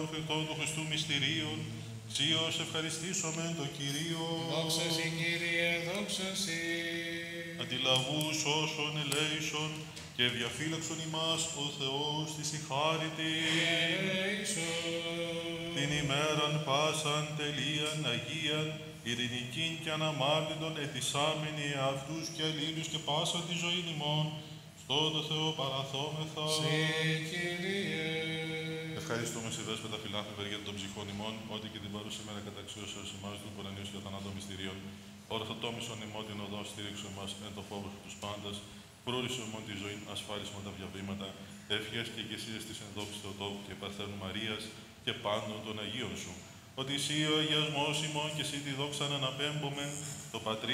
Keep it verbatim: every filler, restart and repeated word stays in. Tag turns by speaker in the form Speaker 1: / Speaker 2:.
Speaker 1: ορθητών του Χριστού μυστηρίων, Ξίως ευχαριστήσομεν το Κυρίο.
Speaker 2: Δόξα σοι, Κύριε, δόξα σοι.
Speaker 1: Αντιλαβούς όσων ελέησον και διαφύλαξον ημάς ο Θεός της η χάριτη. Την ημέραν πάσαν τελείαν Αγίαν, ειρηνικήν και αναμάρτητον ετισάμενοι εαυτούς και αλλήλους και πάσα τη ζωή ημών, στο το Θεό παραθόμεθα.
Speaker 2: Συ, Κύριε.
Speaker 1: Ευχαριστούμε σε δέσποτα φιλάνθρωπε για των ψυχών ημών, ότι και την παρούσα μέρα κατά αξιώσεως ημάς του κορανίους και θανάτων μυστηρίων. Ορθοτόμησον ημών την οδόν στήριξον μας εν το φόβο σου τους πάντας, προορισον ημών τη ζωή, ασφάλισον τα διαβήματα, ευχές και εγκεσίες της ενδόξης Θεοτόκου και Παρθένου Μαρίας και πάντων των Αγίων σου. Ότι εσύ ο αγιασμός ημών και εσύ τη δόξα να αναπέμπομεν, το Πατρί